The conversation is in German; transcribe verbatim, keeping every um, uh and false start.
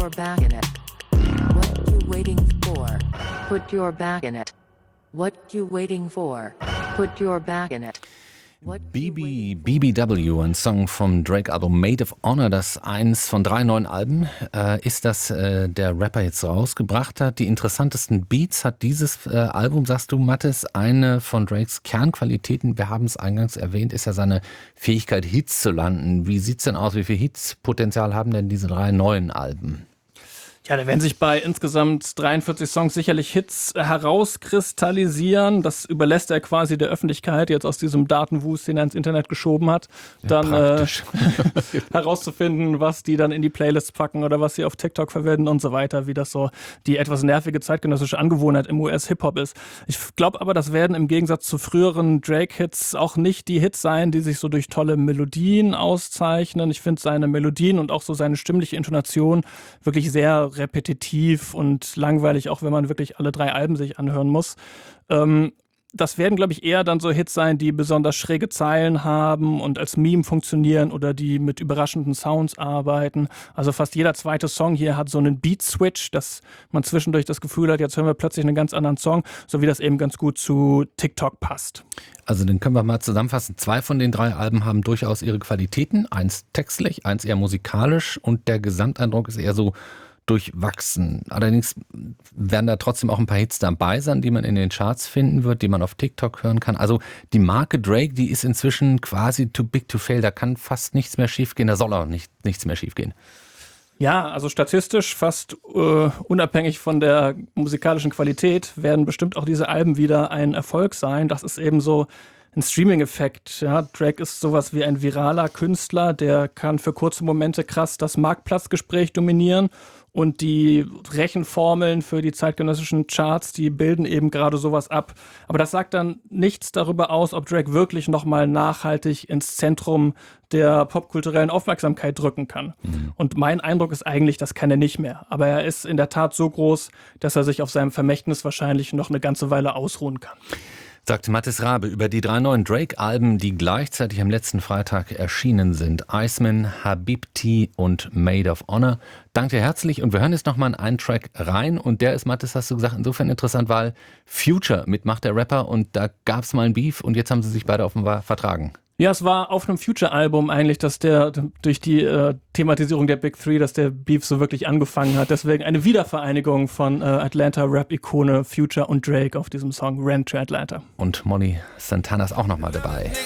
your back in it. What you waiting for? Put your back in it. What you waiting for? Put your back in it. B B B B W, ein Song vom Drake-Album Maid of Honor, das eins von drei neuen Alben äh, ist, das äh, der Rapper jetzt rausgebracht hat. Die interessantesten Beats hat dieses äh, Album, sagst du, Mathis. Eine von Drakes Kernqualitäten, wir haben es eingangs erwähnt, ist ja seine Fähigkeit, Hits zu landen. Wie sieht's denn aus? Wie viel Hitspotenzial haben denn diese drei neuen Alben? Ja, da werden sich bei insgesamt dreiundvierzig Songs sicherlich Hits herauskristallisieren. Das überlässt er quasi der Öffentlichkeit, jetzt aus diesem Datenwust, den er ins Internet geschoben hat, dann äh, herauszufinden, was die dann in die Playlists packen oder was sie auf TikTok verwenden und so weiter, wie das so die etwas nervige zeitgenössische Angewohnheit im U S-Hip-Hop ist. Ich glaube aber, das werden im Gegensatz zu früheren Drake-Hits auch nicht die Hits sein, die sich so durch tolle Melodien auszeichnen. Ich finde seine Melodien und auch so seine stimmliche Intonation wirklich sehr repetitiv und langweilig, auch wenn man wirklich alle drei Alben sich anhören muss. Ähm, das werden, glaube ich, eher dann so Hits sein, die besonders schräge Zeilen haben und als Meme funktionieren oder die mit überraschenden Sounds arbeiten. Also fast jeder zweite Song hier hat so einen Beat-Switch, dass man zwischendurch das Gefühl hat, jetzt hören wir plötzlich einen ganz anderen Song, so wie das eben ganz gut zu TikTok passt. Also dann können wir mal zusammenfassen. Zwei von den drei Alben haben durchaus ihre Qualitäten. Eins textlich, eins eher musikalisch und der Gesamteindruck ist eher so durchwachsen. Allerdings werden da trotzdem auch ein paar Hits dabei sein, die man in den Charts finden wird, die man auf TikTok hören kann. Also die Marke Drake, die ist inzwischen quasi too big to fail. Da kann fast nichts mehr schiefgehen. Da soll auch nicht, nichts mehr schiefgehen. Ja, also statistisch fast äh, unabhängig von der musikalischen Qualität werden bestimmt auch diese Alben wieder ein Erfolg sein. Das ist eben so ein Streaming-Effekt. Ja, Drake ist sowas wie ein viraler Künstler, der kann für kurze Momente krass das Marktplatzgespräch dominieren. Und die Rechenformeln für die zeitgenössischen Charts, die bilden eben gerade sowas ab. Aber das sagt dann nichts darüber aus, ob Drake wirklich nochmal nachhaltig ins Zentrum der popkulturellen Aufmerksamkeit drücken kann. Mhm. Und mein Eindruck ist eigentlich, das kann er nicht mehr. Aber er ist in der Tat so groß, dass er sich auf seinem Vermächtnis wahrscheinlich noch eine ganze Weile ausruhen kann. Sagt Mathis Rabe über die drei neuen Drake-Alben, die gleichzeitig am letzten Freitag erschienen sind. Iceman, Habibti und Maid of Honor. Danke dir herzlich und wir hören jetzt nochmal in einen Track rein und der ist, Mathis, hast du gesagt, insofern interessant, weil Future mitmacht der Rapper und da gab es mal ein Beef und jetzt haben sie sich beide offenbar vertragen. Ja, es war auf einem Future-Album eigentlich, dass der durch die äh, Thematisierung der Big Three, dass der Beef so wirklich angefangen hat. Deswegen eine Wiedervereinigung von äh, Atlanta-Rap-Ikone Future und Drake auf diesem Song Ran to Atlanta. Und Molly Santana ist auch nochmal dabei.